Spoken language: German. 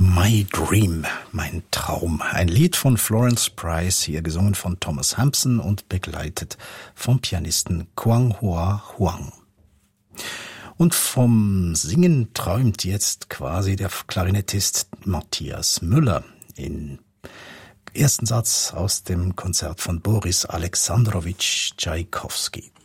My Dream, mein Traum. Ein Lied von Florence Price, hier gesungen von Thomas Hampson und begleitet vom Pianisten Kwang Hoa Huang. Und vom Singen träumt jetzt quasi der Klarinettist Matthias Müller im ersten Satz aus dem Konzert von Boris Alexandrowitsch Tschaikowski.